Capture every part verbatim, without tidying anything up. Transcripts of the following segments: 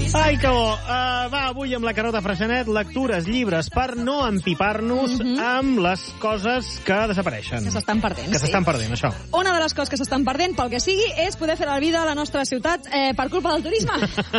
Ai, que bo. Uh, va, avui amb la Carota Freixanet, lectures, llibres per no empipar-nos mm -hmm. amb les coses que desapareixen. Que s'estan perdent, Que sí. s'estan perdent, això. Una de les coses que s'estan perdent, pel que sigui, és poder fer la vida a la nostra ciutat eh, per culpa del turisme.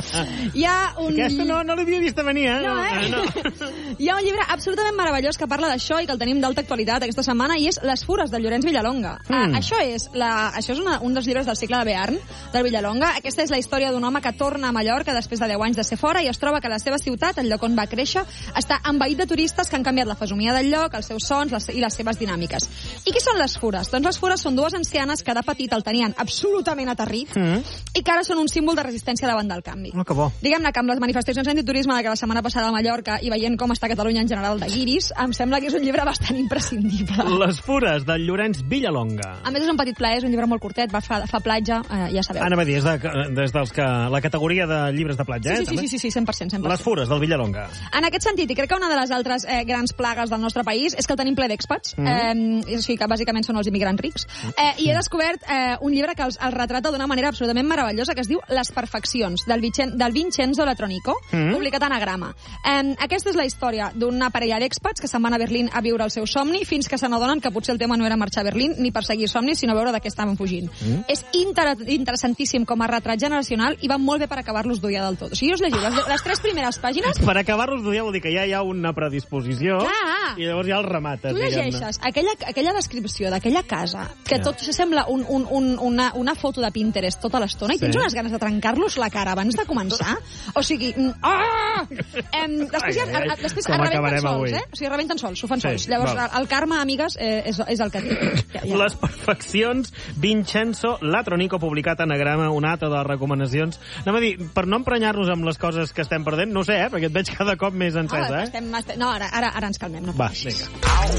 Hi ha un... Aquesta no, no l'havia vist venir, eh? No, eh? No. Hi ha un llibre absolutament meravellós que parla d'això i que el tenim d'alta actualitat aquesta setmana, i és Les fures, del Llorenç Villalonga. Mm. Uh, això és, la, això és una, un dels llibres del cicle de Bearn, del Villalonga. Aquesta és la història d'un home que torna a Mallorca després de deu anys de ser fora i es troba que la seva ciutat, el lloc on va créixer, està envaït de turistes que han canviat la fesomia del lloc, els seus sons les, i les seves dinàmiques. I què són les fures? Doncs les fures són dues ancianes que de petit el tenien absolutament aterrit mm. i que ara són un símbol de resistència davant del canvi. Oh, que bo. Diguem-ne que amb les manifestacions antiturisme de que la setmana passada a Mallorca i veient com està Catalunya en general de guiris, em sembla que és un llibre bastant imprescindible. Les fures, del Llorenç Villalonga. A més, és un petit plaer, és un llibre molt curtet, va fa, fa platja, eh, ja sabeu. Anava a dir, és de, des dels que... la categoria de llibres de platja, sí, eh? Sí, sí, sí, sí, cent per cent, cent per cent. Les fures, del Villalonga. En aquest sentit, i crec que una de les altres eh, grans plagues del nostre país és que el tenim ple d'expats, mm. eh, o sigui que bàsicament són els immigrants rics, eh, i he descobert eh, un llibre que els, els retrata d'una manera absolutament meravellosa, que es diu Les perfeccions, del, Vicen, del Vincenzo Latronico, mm. publicat a Anagrama. Eh, aquesta és la història d'una parella d'expats que se'n van a Berlín a viure el seu somni fins que se n'adonen que potser el tema no era marxar a Berlín ni perseguir somnis, sinó veure de què estaven fugint. Mm. És inter interessantíssim com a retrat generacional i va molt bé per acabar-los d'ullar del tot. O sigui, jo us llegiu les, les tres primeres pàgines... Per acabar-los d'ullar vol dir que ja hi ha una predisposició. Clar. I llavors ja el remates. Tu llegeixes aquella, aquella descripció d'aquella casa, que ja. tot sembla un, un, un, una, una foto de Pinterest tota l'estona, sí. i tens unes ganes de trencar-los la cara abans de començar. O sigui... Ah! Em, després ai, ai, ai. després es rebenten sols, avui. eh? O sigui, rebenten sols, s'ho fan sí, sols. Llavors, val. el karma, amigues, eh, és, és el que té. Ja, ja. Les perfeccions, Vincenzo Latronico, publicat a Anagrama, una altra de les recomanacions. Anem a dir, per no emprenyar-nos amb les coses que estem perdent, no sé, eh? Perquè et veig cada cop més encesa, oh, eh? Estem, estem, no, ara, ara, ara ens calmem. No Va, vinga.